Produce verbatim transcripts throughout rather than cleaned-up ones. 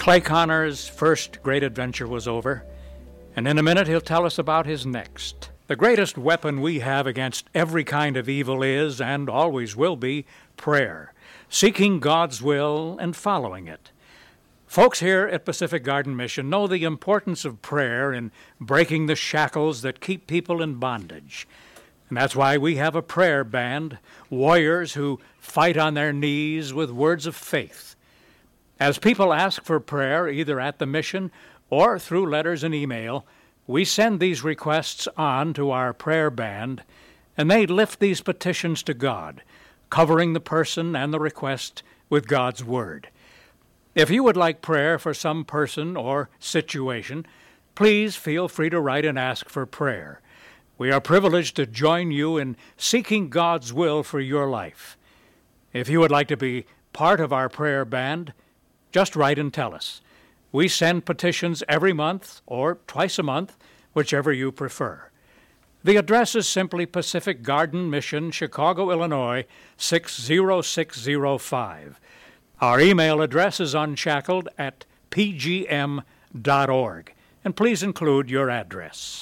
Clay Connor's first great adventure was over, and in a minute he'll tell us about his next. The greatest weapon we have against every kind of evil is, and always will be, prayer, seeking God's will and following it. Folks here at Pacific Garden Mission know the importance of prayer in breaking the shackles that keep people in bondage. And that's why we have a prayer band, warriors who fight on their knees with words of faith. As people ask for prayer, either at the mission or through letters and email, we send these requests on to our prayer band, and they lift these petitions to God, covering the person and the request with God's Word. If you would like prayer for some person or situation, please feel free to write and ask for prayer. We are privileged to join you in seeking God's will for your life. If you would like to be part of our prayer band, just write and tell us. We send petitions every month or twice a month, whichever you prefer. The address is simply Pacific Garden Mission, Chicago, Illinois, six zero six zero five. Our email address is unshackled at p g m dot org. And please include your address.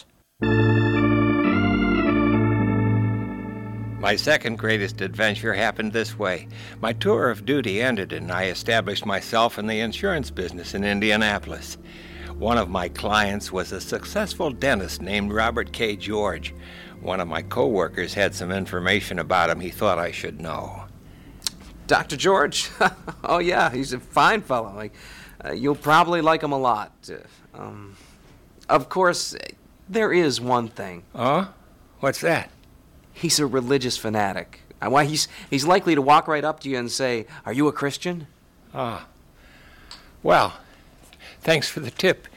My second greatest adventure happened this way. My tour of duty ended, and I established myself in the insurance business in Indianapolis. One of my clients was a successful dentist named Robert K. George. One of my co-workers had some information about him he thought I should know. Doctor George? Oh, yeah, he's a fine fellow. Like, uh, you'll probably like him a lot. Uh, um, of course, there is one thing. Oh? What's that? He's a religious fanatic. Uh, why, he's he's likely to walk right up to you and say, "Are you a Christian?" Ah. Well, thanks for the tip.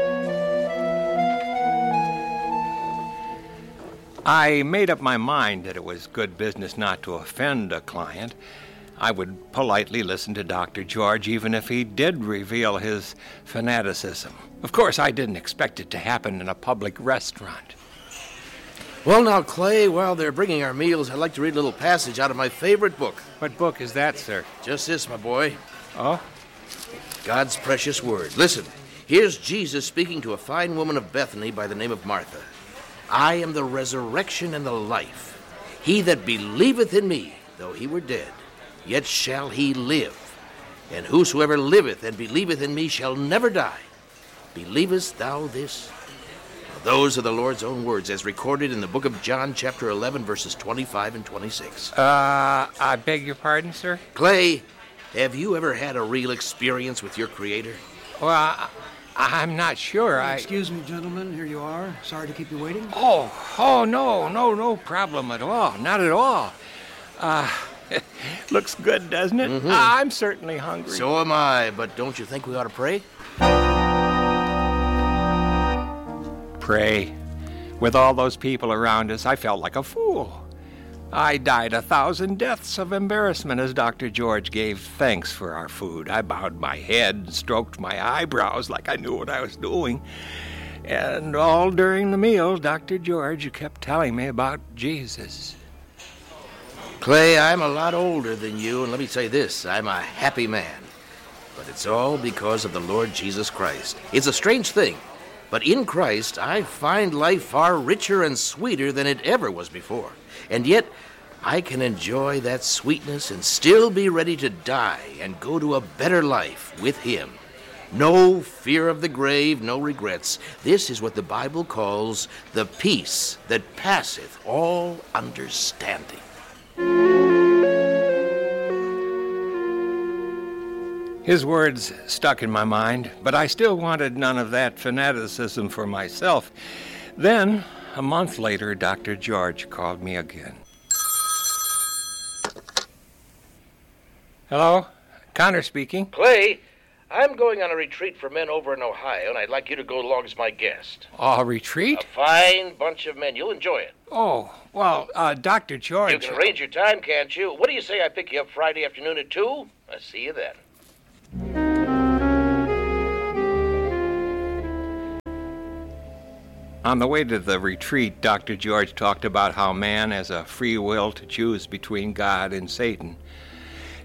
I made up my mind that it was good business not to offend a client. I would politely listen to Doctor George even if he did reveal his fanaticism. Of course, I didn't expect it to happen in a public restaurant. Well, now, Clay, while they're bringing our meals, I'd like to read a little passage out of my favorite book. What book is that, sir? Just this, my boy. Oh? God's precious word. Listen, here's Jesus speaking to a fine woman of Bethany by the name of Martha. I am the resurrection and the life. He that believeth in me, though he were dead, yet shall he live. And whosoever liveth and believeth in me shall never die. Believest thou this? Those are the Lord's own words as recorded in the book of John, chapter eleven, verses twenty-five and twenty-six. Uh, I beg your pardon, sir? Clay, have you ever had a real experience with your Creator? Well, I, I'm not sure. I... Excuse me, gentlemen. Here you are. Sorry to keep you waiting. Oh, oh, no, no, no problem at all. Not at all. Uh, looks good, doesn't it? Mm-hmm. I'm certainly hungry. So am I, but don't you think we ought to pray? Pray. With all those people around us, I felt like a fool. I died a thousand deaths of embarrassment as Doctor George gave thanks for our food. I bowed my head and stroked my eyebrows like I knew what I was doing. And all during the meal, Doctor George kept telling me about Jesus. Clay, I'm a lot older than you, and let me say this, I'm a happy man. But it's all because of the Lord Jesus Christ. It's a strange thing. But in Christ, I find life far richer and sweeter than it ever was before. And yet, I can enjoy that sweetness and still be ready to die and go to a better life with Him. No fear of the grave, no regrets. This is what the Bible calls the peace that passeth all understanding. His words stuck in my mind, but I still wanted none of that fanaticism for myself. Then, a month later, Doctor George called me again. Hello? Connor speaking. Clay, I'm going on a retreat for men over in Ohio, and I'd like you to go along as my guest. A retreat? A fine bunch of men. You'll enjoy it. Oh, well, uh, Doctor George... You can arrange your time, can't you? What do you say I pick you up Friday afternoon at two? I'll see you then. On the way to the retreat, Doctor George talked about how man has a free will to choose between God and Satan.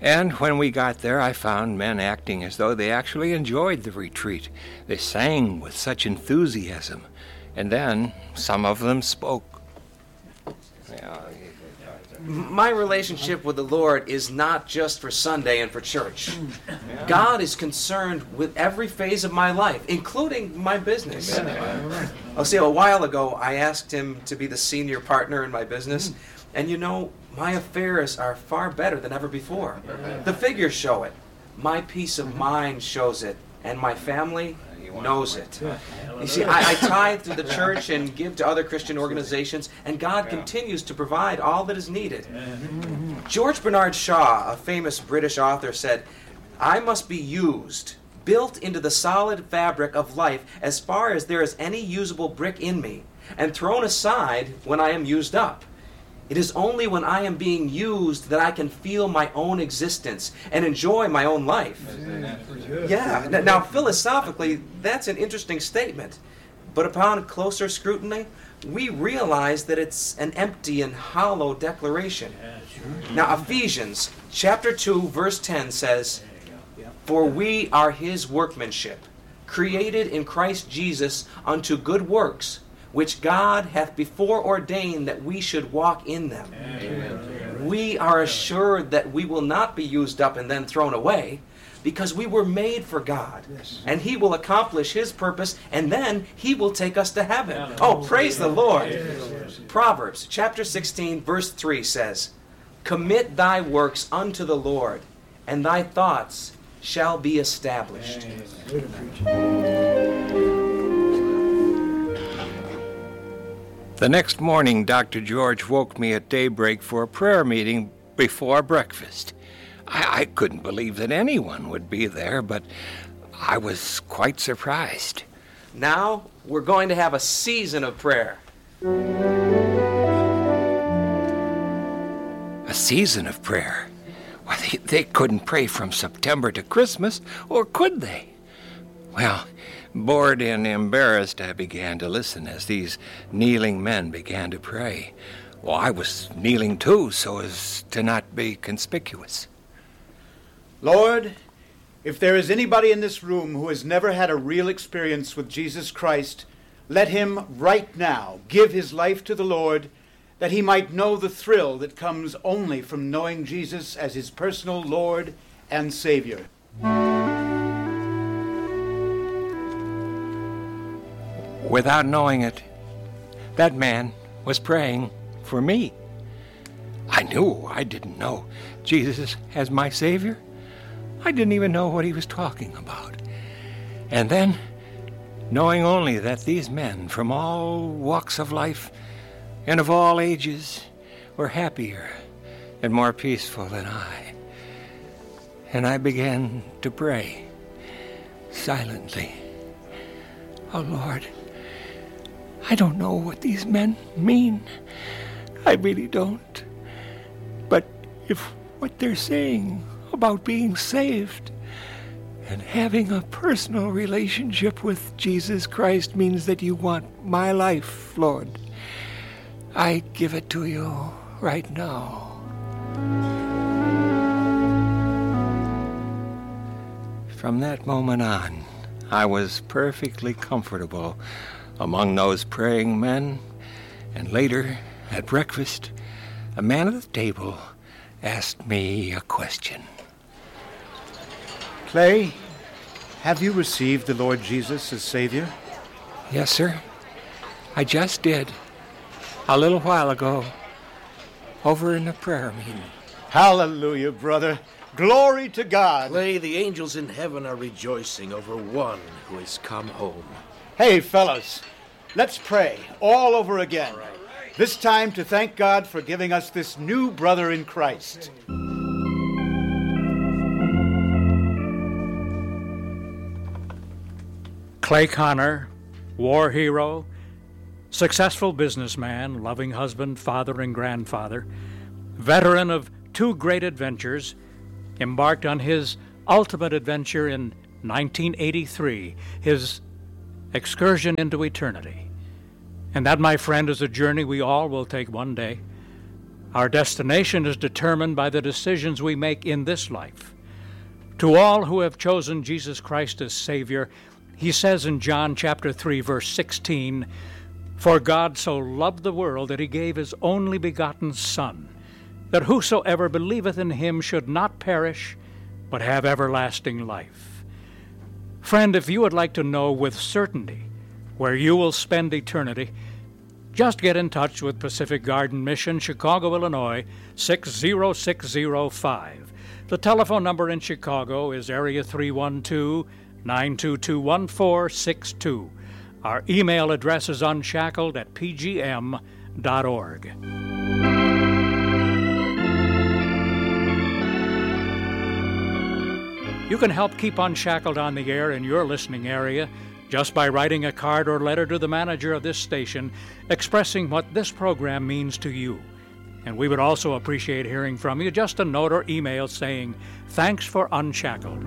And when we got there, I found men acting as though they actually enjoyed the retreat. They sang with such enthusiasm. And then some of them spoke. Yeah. My relationship with the Lord is not just for Sunday and for church. God is concerned with every phase of my life, including my business. I'll see, a while ago, I asked him to be the senior partner in my business. And you know, my affairs are far better than ever before. The figures show it. My peace of mind shows it. And my family knows it. You see, I, I tithe to the church and give to other Christian organizations, and God continues to provide all that is needed. George Bernard Shaw, a famous British author, said, "I must be used, built into the solid fabric of life as far as there is any usable brick in me, and thrown aside when I am used up. It is only when I am being used that I can feel my own existence and enjoy my own life." Yeah. Now, now, philosophically, that's an interesting statement. But upon closer scrutiny, we realize that it's an empty and hollow declaration. Now, Ephesians chapter two, verse ten says, "For we are his workmanship, created in Christ Jesus unto good works, which God hath before ordained that we should walk in them." Amen. We are assured that we will not be used up and then thrown away, because we were made for God. Yes. And he will accomplish his purpose, and then he will take us to heaven. Amen. Oh, praise the Lord. Yes. Proverbs chapter sixteen, verse three says, "Commit thy works unto the Lord, and thy thoughts shall be established." The next morning, Doctor George woke me at daybreak for a prayer meeting before breakfast. I, I couldn't believe that anyone would be there, but I was quite surprised. Now we're going to have a season of prayer. A season of prayer? Well, they, they couldn't pray from September to Christmas, or could they? Well, bored and embarrassed, I began to listen as these kneeling men began to pray. Well, I was kneeling too, so as to not be conspicuous. Lord, if there is anybody in this room who has never had a real experience with Jesus Christ, let him right now give his life to the Lord, that he might know the thrill that comes only from knowing Jesus as his personal Lord and Savior. Without knowing it, that man was praying for me. I knew I didn't know Jesus as my Savior. I didn't even know what he was talking about. And then, knowing only that these men from all walks of life and of all ages were happier and more peaceful than I. And I began to pray silently. Oh, Lord, I don't know what these men mean. I really don't. But if what they're saying about being saved and having a personal relationship with Jesus Christ means that you want my life, Lord, I give it to you right now. From that moment on, I was perfectly comfortable among those praying men, and later, at breakfast, a man at the table asked me a question. Clay, have you received the Lord Jesus as Savior? Yes, sir. I just did. A little while ago, over in the prayer meeting. Hallelujah, brother. Glory to God. Clay, the angels in heaven are rejoicing over one who has come home. Hey, fellas, let's pray all over again. All right. This time to thank God for giving us this new brother in Christ. Clay Connor, war hero, successful businessman, loving husband, father, and grandfather, veteran of two great adventures, embarked on his ultimate adventure in nineteen eighty-three, his excursion into eternity. And that, my friend, is a journey we all will take one day. Our destination is determined by the decisions we make in this life. To all who have chosen Jesus Christ as Savior, he says in John chapter three, verse sixteen, "For God so loved the world that he gave his only begotten Son, that whosoever believeth in him should not perish, but have everlasting life." Friend, if you would like to know with certainty where you will spend eternity, just get in touch with Pacific Garden Mission, Chicago, Illinois, six zero six zero five. The telephone number in Chicago is area three one two, nine two two, one four six two. Our email address is unshackled at p g m dot org. You can help keep Unshackled on the air in your listening area just by writing a card or letter to the manager of this station expressing what this program means to you. And we would also appreciate hearing from you. Just a note or email saying, "Thanks for Unshackled."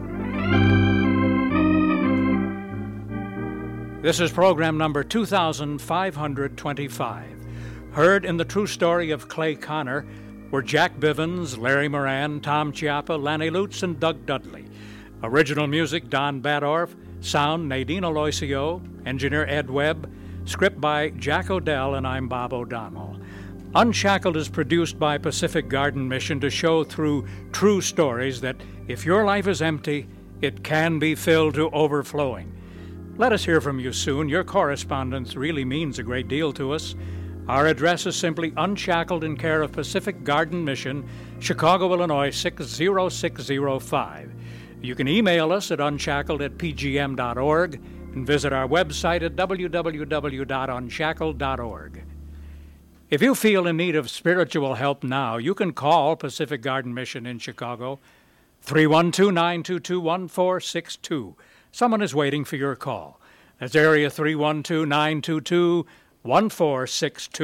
This is program number two thousand five hundred twenty-five. Heard in the true story of Clay Connor were Jack Bivens, Larry Moran, Tom Chiappa, Lanny Lutz, and Doug Dudley. Original music, Don Badorf. Sound, Nadine Aloisio. Engineer, Ed Webb. Script by Jack Odell, and I'm Bob O'Donnell. Unshackled is produced by Pacific Garden Mission to show through true stories that if your life is empty, it can be filled to overflowing. Let us hear from you soon. Your correspondence really means a great deal to us. Our address is simply Unshackled in care of Pacific Garden Mission, Chicago, Illinois, six zero six zero five. You can email us at unshackled at p g m dot org and visit our website at w w w dot unshackled dot org. If you feel in need of spiritual help now, you can call Pacific Garden Mission in Chicago, three one two, nine two two, one four six two. Someone is waiting for your call. That's area three one two, nine two two, one four six two.